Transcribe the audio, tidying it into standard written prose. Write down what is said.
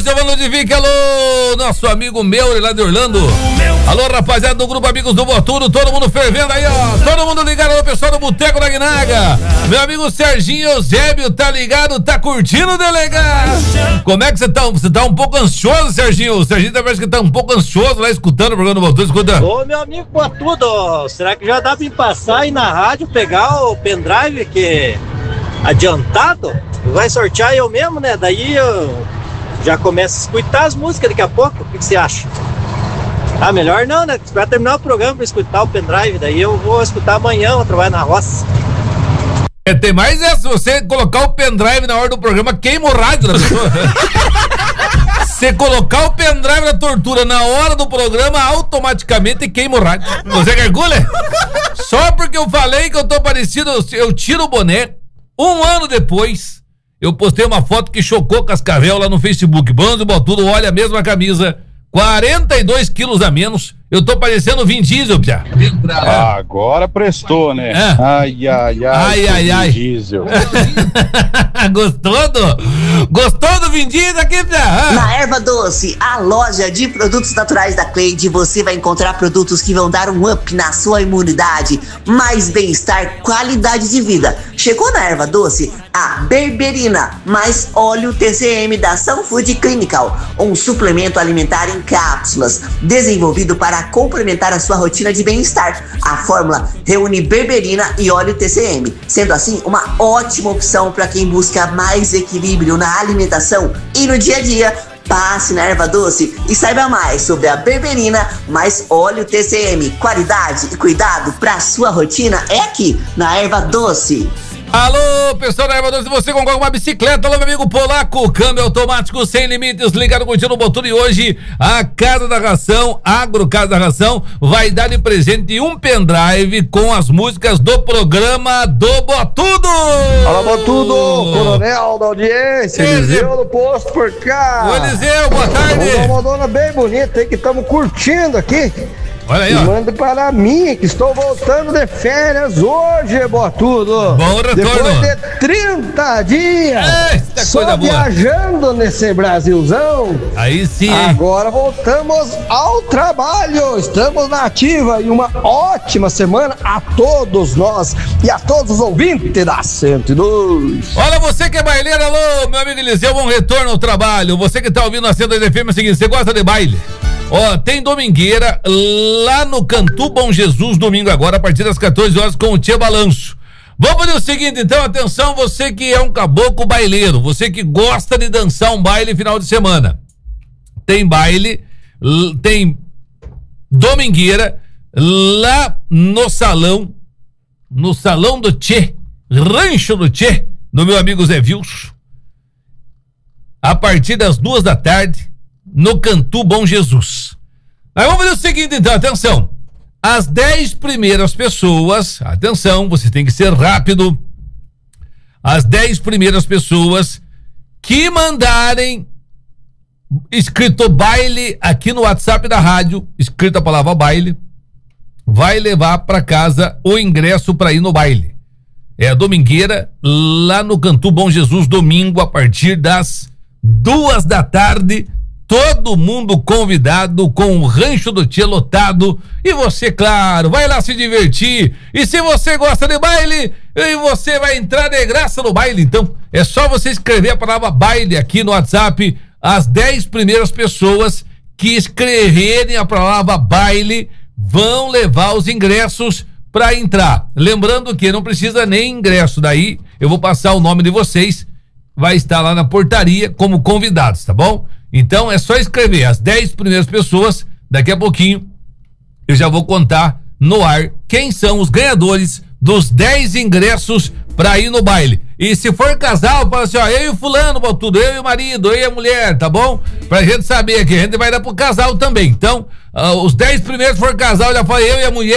Giovanni Ludovic, alô, nosso amigo meu lá de Orlando. Alô, rapaziada do grupo Amigos do Botudo, todo mundo fervendo aí, ó. Todo mundo ligado no pessoal do Boteco da Guinaga. Meu amigo Serginho Eusébio, tá ligado? Tá curtindo, delegado? Como é que você tá? Você tá um pouco ansioso, Serginho? O Serginho parece que tá um pouco ansioso lá escutando o programa do Botudo, escuta. Ô, meu amigo Botudo, será que já dá pra passar aí na rádio, pegar o pendrive que adiantado? Vai sortear eu mesmo, né? Daí eu já começo a escutar as músicas daqui a pouco. O que você acha? Ah, melhor não, né? Esperar terminar o programa pra escutar o pendrive. Daí eu vou escutar amanhã, vou trabalhar na roça. Tem mais essa, se você colocar o pendrive na hora do programa, queima o rádio da pessoa. Você colocar o pendrive na tortura na hora do programa, automaticamente queima o rádio. Você calcula? Só porque eu falei que eu tô parecido, eu tiro o boné. Um ano depois, eu postei uma foto que chocou Cascavel lá no Facebook. Bando Botudo, olha a mesma camisa, 42 quilos a menos. Eu tô parecendo Vin Diesel, Pia. Agora prestou, né? Ai. Diesel. Gostou do Vin Diesel aqui, Pia? Na Erva Doce, a loja de produtos naturais da Cleide, você vai encontrar produtos que vão dar um up na sua imunidade, mais bem-estar, qualidade de vida. Chegou na Erva Doce a Berberina, mais óleo TCM da Sun Food Clinical, um suplemento alimentar em cápsulas, desenvolvido para complementar a sua rotina de bem-estar. A fórmula reúne berberina e óleo TCM, sendo assim uma ótima opção para quem busca mais equilíbrio na alimentação e no dia a dia. Passe na Erva Doce e saiba mais sobre a berberina mais óleo TCM. Qualidade e cuidado para sua rotina é aqui na Erva Doce. Alô, pessoal da Erva Doce, você concorre com uma bicicleta, alô, meu amigo Polaco, câmbio automático sem limites, ligado curtindo o Botudo. E hoje a Casa da Ração, Agro Casa da Ração, vai dar de presente um pendrive com as músicas do programa do Botudo. Fala, Botudo, coronel da audiência, Eliseu do posto por cá. Ô, Eliseu, boa tarde. Uma dona bem bonita aí que estamos curtindo aqui. Olha aí, ó. Manda para mim, que estou voltando de férias hoje, Botudo. Bom retorno. Depois de 30 dias. Eita, só coisa boa. Viajando nesse Brasilzão. Aí sim. Agora voltamos ao trabalho. Estamos na ativa e uma ótima semana a todos nós e a todos os ouvintes da 102. Olha, você que é baileiro, alô, meu amigo Eliseu, bom retorno ao trabalho. Você que tá ouvindo a 102 FM, é o seguinte, você gosta de baile? Ó, tem domingueira lá no Cantu Bom Jesus, domingo agora, a partir das 14 horas, com o Tchê Balanço. Vamos fazer o seguinte, então, atenção, você que é um caboclo baileiro, você que gosta de dançar um baile final de semana. Tem baile, tem domingueira lá no salão do Tchê, Rancho do Tchê, no meu amigo Zé Vilso, a partir das 2 da tarde, no Cantu Bom Jesus. Aí vamos fazer o seguinte, então, atenção. As 10 primeiras pessoas, atenção, você tem que ser rápido. As 10 primeiras pessoas que mandarem escrito baile aqui no WhatsApp da rádio, escrita a palavra baile, vai levar para casa o ingresso para ir no baile. É a domingueira lá no Cantu Bom Jesus, domingo, a partir das 2 da tarde. Todo mundo convidado, com o Rancho do Tchê lotado. E você, claro, vai lá se divertir. E se você gosta de baile, você vai entrar de graça no baile. Então, é só você escrever a palavra baile aqui no WhatsApp. As 10 primeiras pessoas que escreverem a palavra baile vão levar os ingressos para entrar. Lembrando que não precisa nem ingresso. Daí, eu vou passar o nome de vocês. Vai estar lá na portaria como convidados, tá bom? Então é só escrever as 10 primeiras pessoas. Daqui a pouquinho eu já vou contar no ar quem são os ganhadores dos 10 ingressos pra ir no baile. E se for casal, fala assim, ó, eu e o fulano, tudo, eu e o marido, eu e a mulher, tá bom? Pra gente saber aqui, a gente vai dar pro casal também. Então, os 10 primeiros, se for casal, já falei, eu e a mulher.